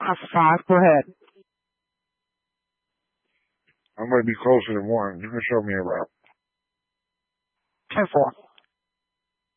That's 5. Go ahead. I'm going to be closer than 1. You can show me a route. 10-4.